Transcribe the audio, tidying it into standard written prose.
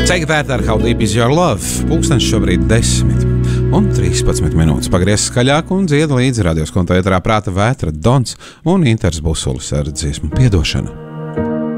Take that ar How Deep Is Your Love. Pulkstenis šobrīd 10:13 minūtes. Pagriez skaļāk un dzied līdzi radios konta ēterā Prāta vētra, Dons un Inters Busulis ar dziesmu Piedošana.